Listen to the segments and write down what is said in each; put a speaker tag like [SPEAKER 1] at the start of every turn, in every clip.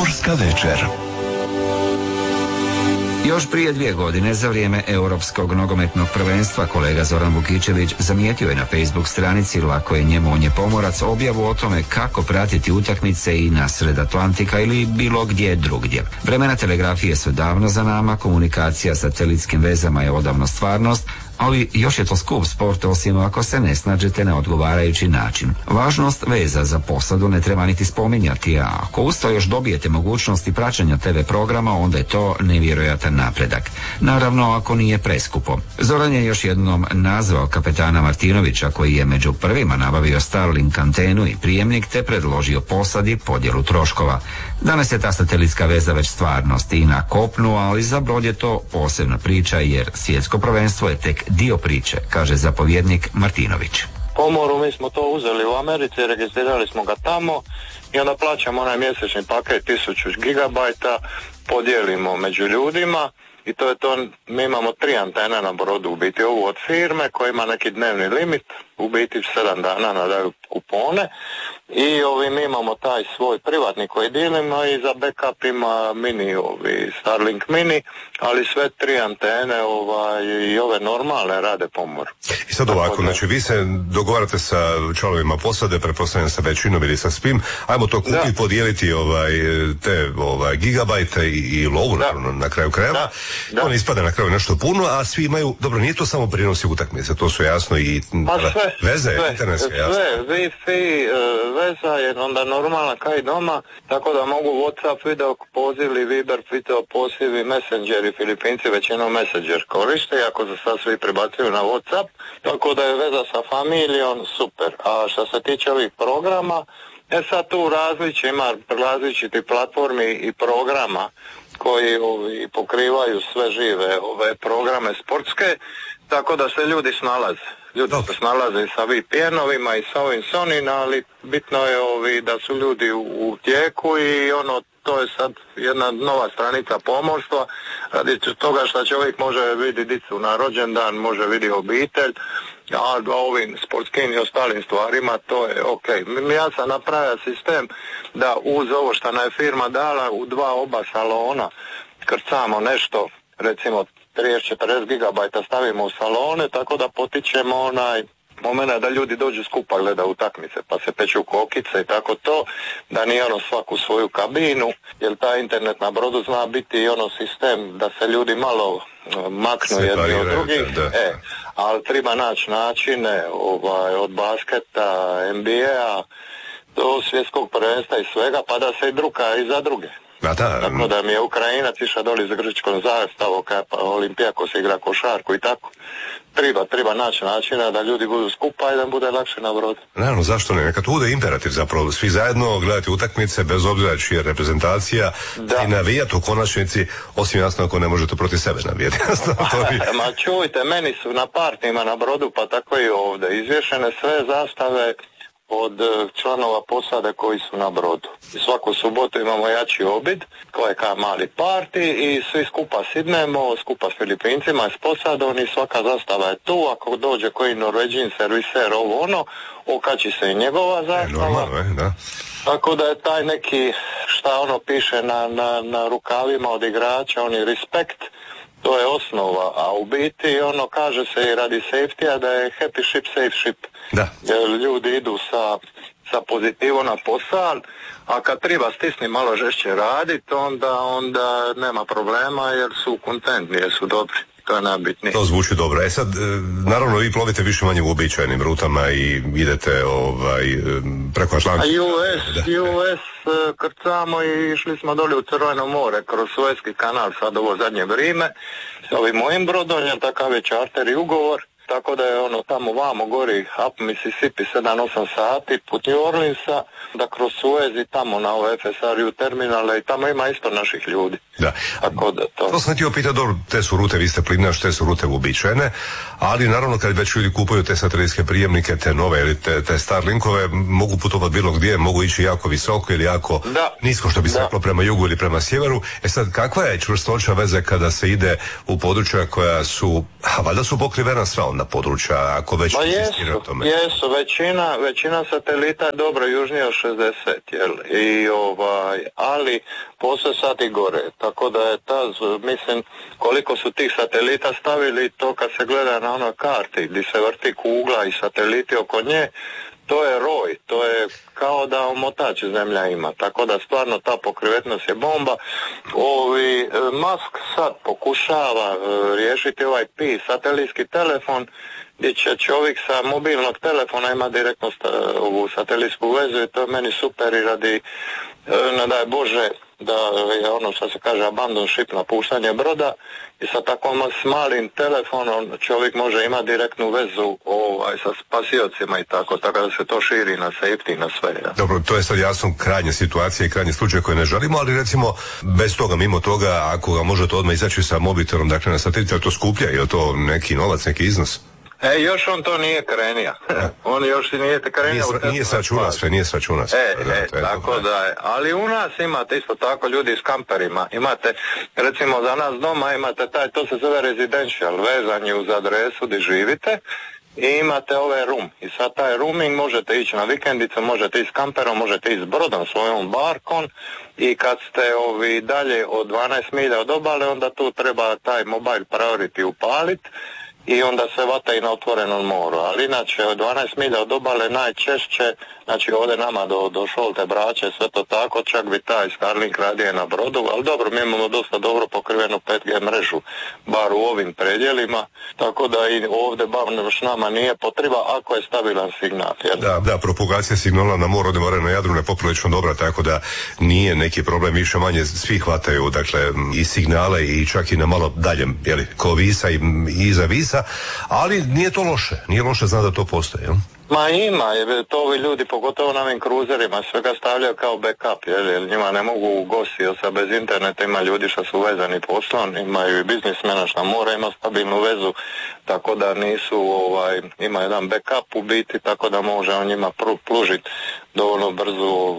[SPEAKER 1] Pomorska večer.
[SPEAKER 2] Još prije 2 godine za vrijeme Europskog nogometnog prvenstva kolega Zoran Vukičević zamijetio je na Facebook stranici Lako je njemu, on je pomorac objavu o tome kako pratiti utakmice i nasred Atlantika ili bilo gdje drugdje. Vremena telegrafije su davno za nama, komunikacija satelitskim vezama je odavno stvarnost, ali još je to skup sport osim ako se ne snađete na odgovarajući način. Važnost veza za posadu ne treba niti spominjati, a ako uz to još dobijete mogućnosti praćenja TV programa, onda je to nevjerojatan napredak. Naravno, ako nije preskupo. Zoran je još jednom nazvao kapetana Martinovića, koji je među prvima nabavio Starlink antenu i prijemnik te predložio posadi podjelu troškova. Danas je ta satelitska veza već stvarnost i na kopnu, ali za Brod je to posebna priča jer svjetsko prvenstvo je tek dio priče, kaže zapovjednik Martinović.
[SPEAKER 3] Pomoru mi smo to uzeli u Americi, registrirali smo ga tamo i onda plaćamo onaj mjesečni paket 1000 gigabajta, podijelimo među ljudima i to je to. Mi imamo 3 antene na brodu, u biti ovu od firme koja ima neki dnevni limit, u biti 7 dana nadaju kupone i mi imamo taj svoj privatni koji dijelimo i za backup ima mini, Starlink mini, ali sve 3 antene i ove normalne rade Pomor.
[SPEAKER 4] I sad ovako, znači vi se dogovarate sa članovima posade, pretpostavljam sa većinom ili sa svim, ajmo to kupiti, podijeliti te gigabajte i lovu na kraju krajeva. To ne ispada na kraju nešto puno, a svi imaju, dobro, nije to samo prinosi utakmice, to su jasno i veze, internetske, jasno.
[SPEAKER 3] Sve, Wi-Fi, veza je onda normalna kao i doma, tako da mogu WhatsApp video pozivi, Viber video pozivi, Messengeri, Filipinci većinom Messenger koriste, iako se sad svi prebacuju na WhatsApp, tako da je veza sa familijom super. A što se tiče ovih programa, sad tu ima različiti platformi i programa koji pokrivaju sve žive ove programe sportske, tako da se ljudi snalaze. Ljudi se snalaze sa VPN-ovima i sa ovim Sony, ali bitno je da su ljudi u tijeku i to je sad jedna nova stranica pomorstva, radi toga što čovjek može vidjeti dicu na rođendan, može vidjeti obitelj, a ovim sportskim i ostalim stvarima to je ok. Ja sam napravio sistem da uz ovo što nam je firma dala u 2 oba salona krcamo nešto, recimo 30-40 gigabajta stavimo u salone, tako da potičemo onaj momena da ljudi dođu skupa gleda utakmice, pa se peću kokice i tako to, da nije svaku svoju kabinu, jer taj internet na brodu zna biti sistem da se ljudi malo maknu jedni od drugih, ali treba naći načine od basketa, NBA, do svjetskog prvenstva i svega, pa da se i druga i za druge. Tako da mi je Ukrajinac išao doli za grčkom zastavom, Olimpijakos igra košarku i tako. Treba naći načina da ljudi budu skupa i da bude lakše na brodu.
[SPEAKER 4] Naravno, zašto ne? Neka to bude imperativ zapravo. Svi zajedno gledati utakmice bez obzira čija je reprezentacija i navijati u konačnici, osim jasno ako ne možete protiv sebe navijati.
[SPEAKER 3] Ma čujte, meni su na partijima na brodu, pa tako i ovdje, izvješene sve zastave od članova posade koji su na brodu. I svaku subotu imamo jači obid, koji je kao mali parti i svi skupa sidnemo, skupa s Filipincima i s posadom i svaka zastava je tu. Ako dođe koji Norveđin, serviser, okači se i njegova zastava. Tako da je taj neki, šta piše na rukavima od igrača, respekt, to je osnova, a u biti kaže se i radi safety-a da je happy ship, safe ship. Da. Jer ljudi idu sa pozitivom na posao, a kad treba stisni malo žešće raditi, onda nema problema jer su kontentni, jer su dobri. To je najbitnije.
[SPEAKER 4] To zvuči dobro. Sad, naravno, vi plovite više manje u uobičajenim rutama i idete preko Atlantika.
[SPEAKER 3] US krcamo i išli smo dolje u Crveno more kroz Suezki kanal sad ovo zadnje vrijeme s ovim mojim brodom, jer takav je charter i ugovor. Tako da je tamo vamo gori up Mississippi 7-8 sati put New Orleansa, da kroz Suez i tamo na ove FSRU terminale i tamo ima isto naših ljudi.
[SPEAKER 4] Da.
[SPEAKER 3] Tako da
[SPEAKER 4] to sam htio pitati, dobro, te su rute, vi ste plinaš, te su rute uobičajene, ali naravno kad već ljudi kupuju te satelitske prijemnike, te nove ili te Starlinkove, mogu putovati bilo gdje, mogu ići jako visoko ili jako nisko, što bi se reklo, prema jugu ili prema sjeveru. Sad, kakva je čvrstoća veze kada se ide u područja koja su, valjda su pokrivena sva, ruralna područja, ako već insistiraju o tome?
[SPEAKER 3] Jesu, većina satelita je dobro južnije od 60, jel? Ali postoje sad i gore, tako da je mislim, koliko su tih satelita stavili, to kad se gleda na onoj karti gdje se vrti kugla i sateliti oko nje, to je roj, to je kao da omotač zemlja ima, tako da stvarno ta pokrivetnost je bomba. Musk sad pokušava riješiti ovaj satelitski telefon, gdje će čovjek sa mobilnog telefona ima direktno ovu satelitsku vezu i to je meni super i radi, ne daj Bože, da je ono što se kaže abandon ship, napuštanje broda, i sa takvom s malim telefonom čovjek može imati direktnu vezu sa spasiocima i tako da se to širi na safety, na sve. Ja.
[SPEAKER 4] Dobro, to je sad jasno krajnja situacija i krajnji slučaj koji ne želimo, ali recimo bez toga, mimo toga, ako ga možete odmah izaći sa mobitelom, dakle na satelit, to skuplja, je to neki novac, neki iznos?
[SPEAKER 3] Još on to nije krenija. On još nije krenija.
[SPEAKER 4] Nije sračuna sve.
[SPEAKER 3] Tako da je. Ali u nas imate isto tako ljudi s kamperima. Imate, recimo za nas doma imate to se zove residential, vezanje uz adresu gdje živite. I imate room. I sad taj rooming možete ići na vikendicu, možete ići s kamperom, možete ići s brodom, svojom barkom, i kad ste dalje od 12 milja od obale, onda tu treba taj mobile priority upaliti i onda se vata i na otvorenom moru. Ali inače od 12 milja od obale najčešće, znači ovdje nama do Šolte, Brače, sve to tako, čak bi taj Starlink radio na brodu, ali dobro, mi imamo dosta dobro pokrivenu 5G mrežu, bar u ovim predjelima, tako da i ovdje baš nama nije potreba ako je stabilan signal.
[SPEAKER 4] Da, propagacija signala na moru, na Jadranu je poprilično dobra, tako da nije neki problem, više manje svi hvataju, dakle, i signale i čak i na malo daljem, ko Visa i iza Visa, ali nije to loše, zna da to postoji, jel?
[SPEAKER 3] Ma ima, to ovi ljudi, pogotovo na ovim kruzerima, svega stavljaju kao backup, jer njima ne mogu gosti, jer sad bez interneta ima ljudi što su vezani poslom, imaju i biznismena što mora, ima stabilnu vezu, tako da nisu, ima jedan backup u biti, tako da može on njima pružiti dovoljno brzu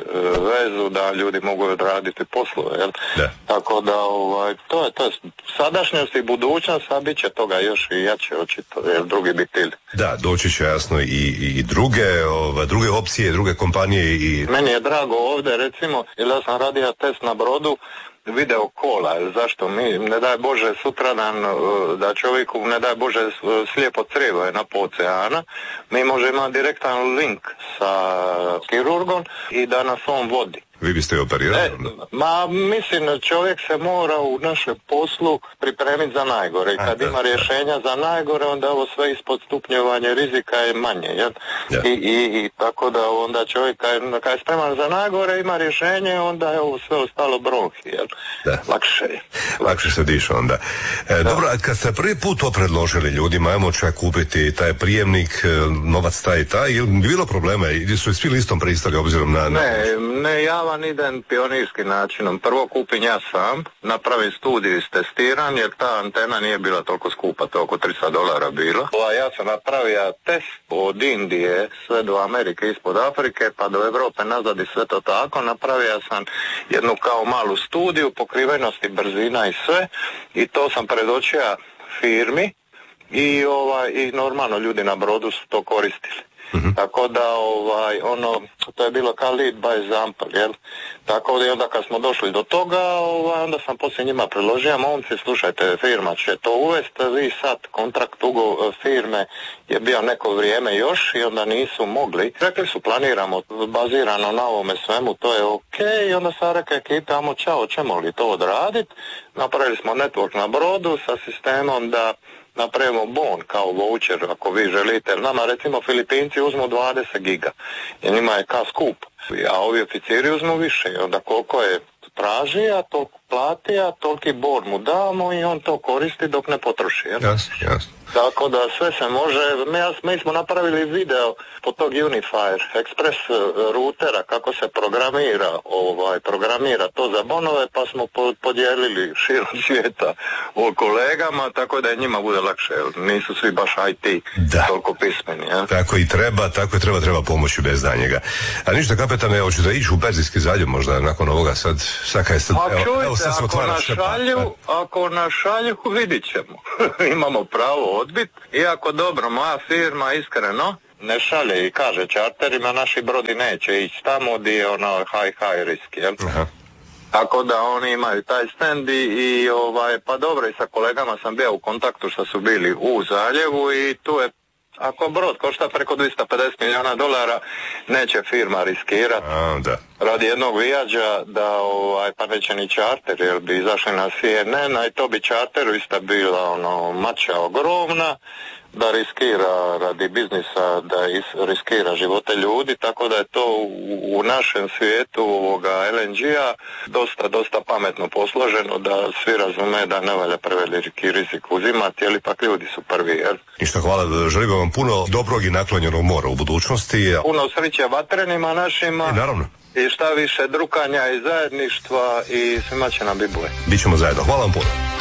[SPEAKER 3] vezu da ljudi mogu odraditi poslove, jel?
[SPEAKER 4] Da.
[SPEAKER 3] Tako da, to je sadašnjost i budućnost, a bit će toga još i jače očito, jer drugi bitili.
[SPEAKER 4] Da, doći će jasno i druge opcije, druge kompanije i...
[SPEAKER 3] Meni je drago ovdje, recimo, jer ja sam radio test na brodu, video kola, zašto mi, ne daj Bože, sutradan da čovjeku, ne daj Bože, slijepo crijevo je na oceana, mi možemo imati direktan link sa kirurgom i da nas on vodi.
[SPEAKER 4] Vi biste operirali?
[SPEAKER 3] Mislim, čovjek se mora u našem poslu pripremiti za najgore. I kad ima rješenja za najgore, onda ovo sve ispod stupnjevanja rizika je manje. Jel?
[SPEAKER 4] Ja.
[SPEAKER 3] I tako da onda čovjek kad je spreman za najgore, ima rješenje, onda je ovo sve ostalo bronhi. Jel?
[SPEAKER 4] Lakše se diše onda. Dobro, a kad ste prvi put to predložili ljudima, ajmo čak kupiti taj prijemnik, novac taj i taj, je li bilo problema? Ili su svi listom pristali obzirom na...
[SPEAKER 3] Ne, ja idem pionirskim načinom. Prvo kupim ja sam, napravim studiju, testiran, jer ta antena nije bila toliko skupa, to oko $300 bilo. Ja sam napravio test od Indije sve do Amerike, ispod Afrike, pa do Europe nazad i sve to tako. Napravio sam jednu kao malu studiju pokrivenosti, brzina i sve, i to sam predočio firmi i normalno ljudi na brodu su to koristili. Mm-hmm. Tako da to je bilo kao lead by example, jel? Tako da onda kad smo došli do toga, onda sam poslije njima predložio, momci, slušajte, firma će to uvesti, vi sad kontrakt firme je bio neko vrijeme još i onda nisu mogli. Rekli su, planiramo, bazirano na ovome svemu, to je ok, i onda sam rekao ekipe, amo čao, ćemo li to odraditi? Napravili smo network na brodu sa sistemom da napravimo bon kao voucher ako vi želite. Nama recimo Filipinci uzmu 20 giga i njima je kao skup. A ovi oficiri uzmu više. Onda koliko je traži, a toliko plati, a toliki bon mu damo i on to koristi dok ne potroši.
[SPEAKER 4] Jasno.
[SPEAKER 3] Tako da sve se može, mi smo napravili video po tog Unifier Express routera kako se programira to za bonove, pa smo podijelili širom svijeta o kolegama, tako da je njima bude lakše, nisu svi baš IT toliko pismeni. Ja?
[SPEAKER 4] Tako i treba pomoći bez danjega. A ništa, kapetane, hoću da ići u Perzijski zaljev možda nakon ovoga sad kaj sad,
[SPEAKER 3] čujte, ako nas šalju, vidit ćemo. imamo pravo odbiti. Iako dobro, moja firma iskreno ne šalje i kaže čarterima, naši brodi neće ići tamo gdje je ono high risk, jel? Aha. Tako da oni imaju taj stand i pa dobro, i sa kolegama sam bio u kontaktu što su bili u zaljevu i tu je, ako brod košta preko $250 milijuna, neće firma riskirati radi jednog vijađa da pa neće ni čarter, jer bi izašli na CNN, a i to bi čarteru ista bila mača ogromna, da riskira radi biznisa, da riskira živote ljudi, tako da je to u našem svijetu LNG-a dosta pametno posloženo, da svi razume da ne valja preveliki rizik uzimati, jer ipak ljudi su prvi, jel?
[SPEAKER 4] Ništa, hvala, želim vam puno dobrog i naklonjenog mora u budućnosti.
[SPEAKER 3] Puno sreće vatrenima našima.
[SPEAKER 4] I naravno.
[SPEAKER 3] I šta više drukanja i zajedništva i svima će nam biti bolje.
[SPEAKER 4] Bićemo zajedno. Hvala vam puno.